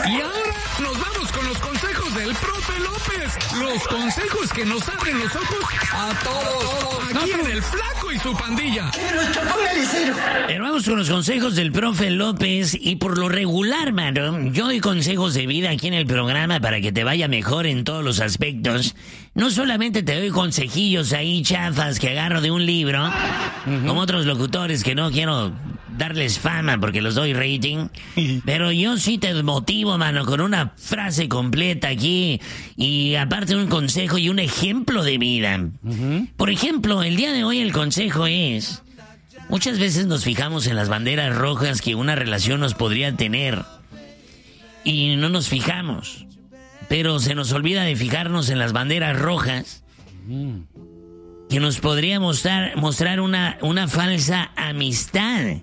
Y ahora nos vamos con los consejos del profe López. Los consejos que nos abren los ojos a todos. Aquí en El Flaco y su pandilla. Pero vamos con los consejos del profe López. Y por lo regular, mano, yo doy consejos de vida aquí en el programa para que te vaya mejor en todos los aspectos. No solamente te doy consejillos ahí chafas que agarro de un libro, como otros locutores que no quiero darles fama porque los doy rating, pero yo sí te motivo, mano, con una frase completa aquí y aparte un consejo y un ejemplo de vida. Por ejemplo, el día de hoy el consejo es: muchas veces nos fijamos en las banderas rojas que una relación nos podría tener y no nos fijamos, pero se nos olvida de fijarnos en las banderas rojas que nos podría mostrar una falsa amistad.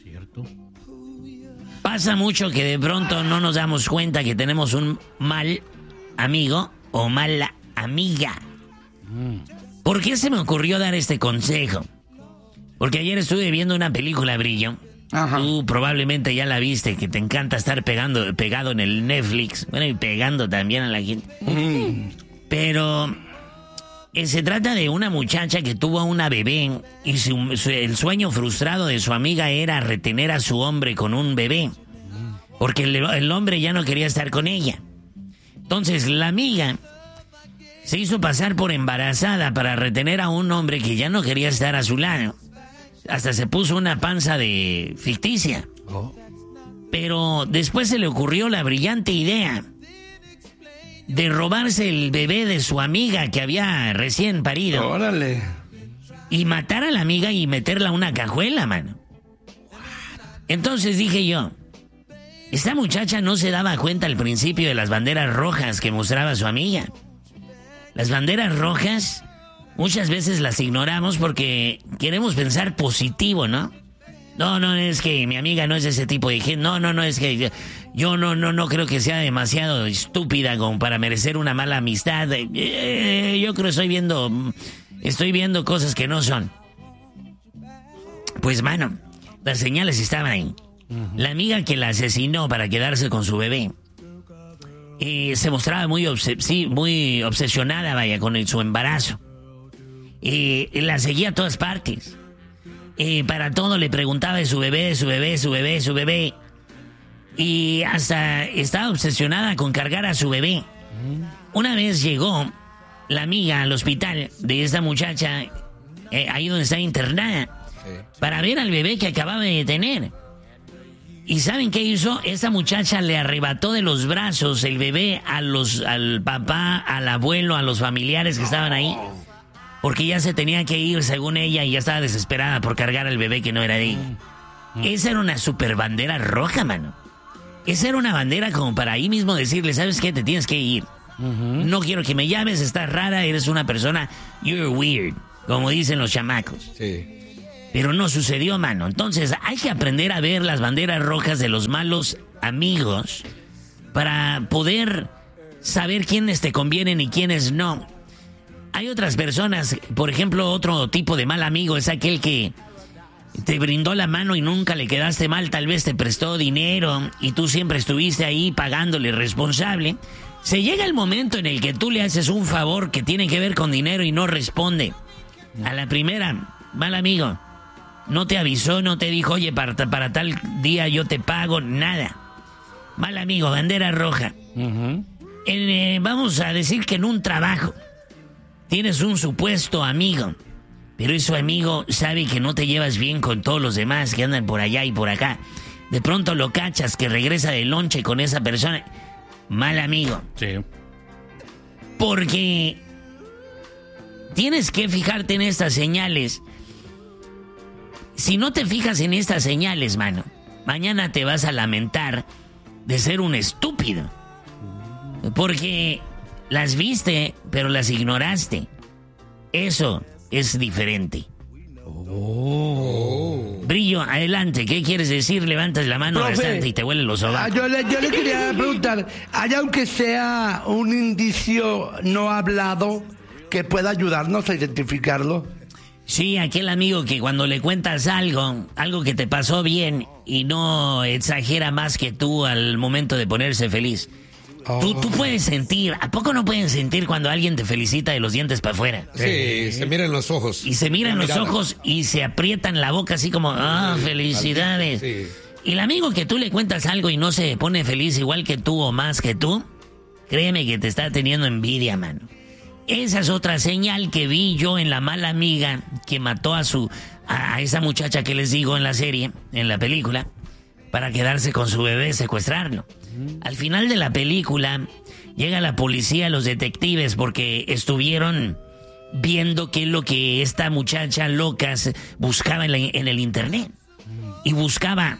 Pasa mucho que de pronto no nos damos cuenta que tenemos un mal amigo o mala amiga. ¿Por qué se me ocurrió dar este consejo? Porque ayer estuve viendo una película, Brillo. Ajá. Tú probablemente ya la viste, que te encanta estar pegado en el Netflix. Bueno, y pegando también a la gente. Pero se trata de una muchacha que tuvo una bebé y el sueño frustrado de su amiga era retener a su hombre con un bebé. Porque el hombre ya no quería estar con ella. Entonces la amiga se hizo pasar por embarazada para retener a un hombre que ya no quería estar a su lado. Hasta se puso una panza de ficticia. Pero después se le ocurrió la brillante idea de robarse el bebé de su amiga que había recién parido. ¡Órale! Y matar a la amiga y meterla a una cajuela, mano. Entonces dije yo, esta muchacha no se daba cuenta al principio de las banderas rojas que mostraba su amiga. Las banderas rojas muchas veces las ignoramos porque queremos pensar positivo, ¿no? No, es que mi amiga no es ese tipo de gente. No, es que yo no creo que sea demasiado estúpida como para merecer una mala amistad. Yo creo que estoy viendo cosas que no son. Pues, mano, las señales estaban ahí. La amiga que la asesinó para quedarse con su bebé se mostraba muy obsesionada, vaya, con su embarazo. La seguía a todas partes. Para todo le preguntaba de su bebé. Y hasta estaba obsesionada con cargar a su bebé. Una vez llegó la amiga al hospital de esta muchacha, ahí donde está internada, para ver al bebé que acababa de tener. ¿Y saben qué hizo? Esa muchacha le arrebató de los brazos el bebé al papá, al abuelo, a los familiares que estaban ahí. Porque ya se tenía que ir, según ella, y ya estaba desesperada por cargar al bebé que no era de ella. Esa era una super bandera roja, mano. Esa era una bandera como para ahí mismo decirle, ¿sabes qué? Te tienes que ir. No quiero que me llames, estás rara, eres una persona, you're weird, como dicen los chamacos. Sí. Pero no sucedió, mano. Entonces hay que aprender a ver las banderas rojas de los malos amigos para poder saber quiénes te convienen y quiénes no. Hay otras personas, por ejemplo, otro tipo de mal amigo es aquel que te brindó la mano y nunca le quedaste mal, tal vez te prestó dinero y tú siempre estuviste ahí pagándole responsable. Se llega el momento en el que tú le haces un favor que tiene que ver con dinero y no responde. A la primera, mal amigo, no te avisó, no te dijo, oye, para tal día yo te pago, nada. Mal amigo, bandera roja. Vamos a decir que en un trabajo tienes un supuesto amigo, pero ese amigo sabe que no te llevas bien con todos los demás que andan por allá y por acá. De pronto lo cachas que regresa de lonche con esa persona. Mal amigo. Sí. Porque tienes que fijarte en estas señales. Si no te fijas en estas señales, mano, mañana te vas a lamentar de ser un estúpido. Porque las viste, pero las ignoraste. Eso es diferente. Brillo, adelante. ¿Qué quieres decir? Levantas la mano bastante y te huelen los sobacos. Yo le quería preguntar, ¿hay aunque sea un indicio no hablado que pueda ayudarnos a identificarlo? Sí, aquel amigo que cuando le cuentas algo que te pasó bien y no exagera más que tú al momento de ponerse feliz. Tú puedes sentir, ¿a poco no pueden sentir cuando alguien te felicita de los dientes para afuera? Sí, se miran los ojos. Y se miran los ojos y se aprietan la boca así como, felicidades. Sí. Y el amigo que tú le cuentas algo y no se pone feliz igual que tú o más que tú, créeme que te está teniendo envidia, mano. Esa es otra señal que vi yo en la mala amiga que mató a esa muchacha que les digo en la serie, en la película, para quedarse con su bebé, secuestrarlo. Al final de la película llega la policía, los detectives, porque estuvieron viendo qué es lo que esta muchacha loca buscaba en el internet. Y buscaba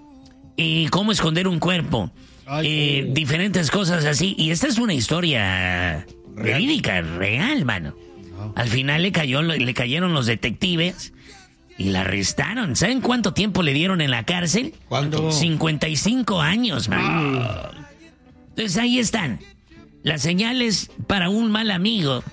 cómo esconder un cuerpo, diferentes cosas así. Y esta es una historia verídica, real, mano. Al final le cayeron los detectives y la arrestaron. ¿Saben cuánto tiempo le dieron en la cárcel? ¿Cuánto? 55 años, mano. Entonces ahí están. Las señales para un mal amigo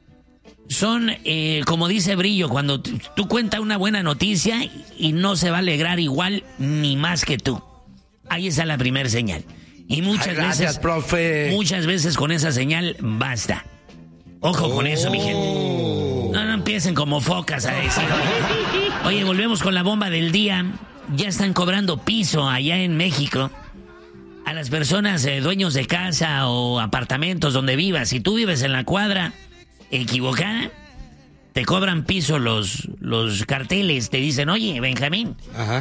son, como dice Brillo, cuando tú cuentas una buena noticia y no se va a alegrar igual ni más que tú. Ahí está la primera señal. Y gracias, profe. Muchas veces con esa señal basta. Ojo con eso, mi gente. No empiecen como focas a decir. Oye, volvemos con la bomba del día. Ya están cobrando piso allá en México a las personas dueños de casa o apartamentos donde vivas. Si tú vives en la cuadra equivocada, te cobran piso los carteles. Te dicen, oye, Benjamín,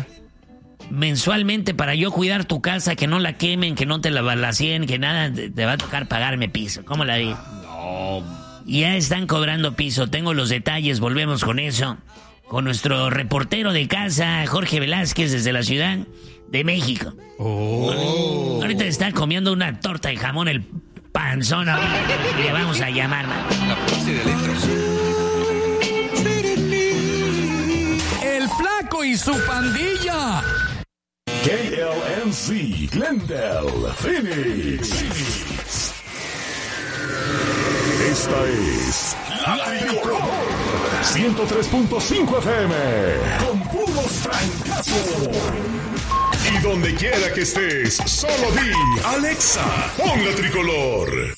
mensualmente para yo cuidar tu casa, que no la quemen, que no te la balacien, que nada, te va a tocar pagarme piso. ¿Cómo la ves? No. Ya están cobrando piso. Tengo los detalles, volvemos con eso. Con nuestro reportero de casa, Jorge Velázquez, desde la Ciudad de México. Ahorita está comiendo una torta de jamón, el panzón. Le vamos a llamar, man. La Pepsi de litros. El Flaco y su pandilla. KLNC, Glendale, Phoenix. Esta es La Tricolor 103.5 FM con puros francazos. Y donde quiera que estés, solo di Alexa, pon La Tricolor.